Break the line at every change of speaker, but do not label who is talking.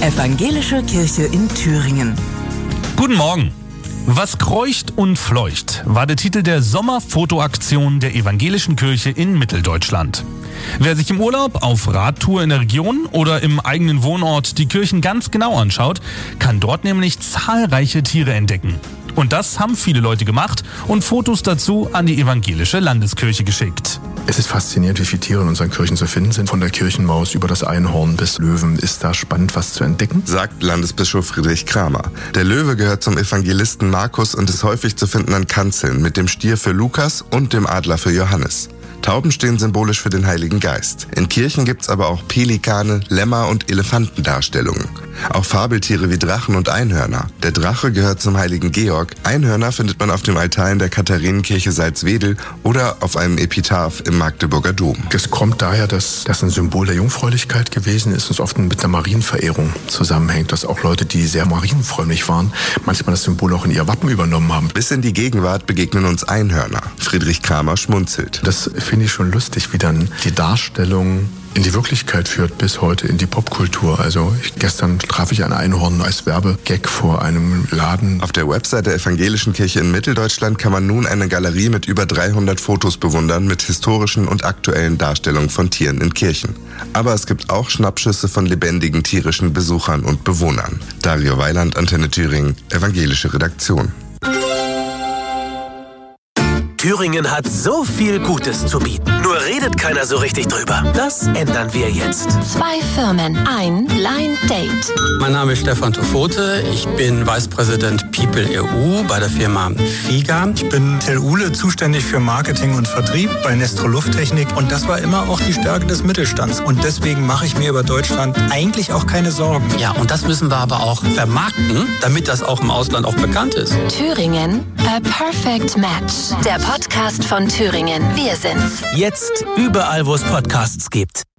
Evangelische Kirche in Thüringen.
Guten Morgen. Was kreucht und fleucht war der Titel der Sommerfotoaktion der Evangelischen Kirche in Mitteldeutschland. Wer sich im Urlaub, auf Radtour in der Region oder im eigenen Wohnort die Kirchen ganz genau anschaut, kann dort nämlich zahlreiche Tiere entdecken. Und das haben viele Leute gemacht und Fotos dazu an die Evangelische Landeskirche geschickt.
Es ist faszinierend, wie viele Tiere in unseren Kirchen zu finden sind. Von der Kirchenmaus über das Einhorn bis Löwen ist da spannend was zu entdecken,
sagt Landesbischof Friedrich Kramer. Der Löwe gehört zum Evangelisten Markus und ist häufig zu finden an Kanzeln mit dem Stier für Lukas und dem Adler für Johannes. Tauben stehen symbolisch für den Heiligen Geist. In Kirchen gibt's aber auch Pelikane, Lämmer und Elefantendarstellungen. Auch Fabeltiere wie Drachen und Einhörner. Der Drache gehört zum Heiligen Georg. Einhörner findet man auf dem Altar in der Katharinenkirche Salzwedel oder auf einem Epitaph im Magdeburger Dom.
Es kommt daher, dass das ein Symbol der Jungfräulichkeit gewesen ist und es oft mit einer Marienverehrung zusammenhängt, dass auch Leute, die sehr marienfrömmig waren, manchmal das Symbol auch in ihr Wappen übernommen haben.
Bis in die Gegenwart begegnen uns Einhörner. Friedrich Kramer schmunzelt.
Das finde ich schon lustig, wie dann die Darstellung in die Wirklichkeit führt, bis heute in die Popkultur. Also gestern traf ich ein Einhorn als Werbegag vor einem Laden.
Auf der Website der Evangelischen Kirche in Mitteldeutschland kann man nun eine Galerie mit über 300 Fotos bewundern mit historischen und aktuellen Darstellungen von Tieren in Kirchen. Aber es gibt auch Schnappschüsse von lebendigen tierischen Besuchern und Bewohnern. Dario Weiland, Antenne Thüringen, Evangelische Redaktion.
Thüringen hat so viel Gutes zu bieten. Nur redet keiner so richtig drüber. Das ändern wir jetzt.
2 Firmen, ein Blind Date.
Mein Name ist Stefan Tofote. Ich bin Vice President People EU bei der Firma FIGA.
Ich bin Till Uhle, zuständig für Marketing und Vertrieb bei Nestro Lufttechnik. Und das war immer auch die Stärke des Mittelstands. Und deswegen mache ich mir über Deutschland eigentlich auch keine Sorgen.
Ja, und das müssen wir aber auch vermarkten, damit das auch im Ausland auch bekannt ist.
Thüringen, a perfect match. Der Podcast von Thüringen. Wir sind's.
Jetzt überall, wo es Podcasts gibt.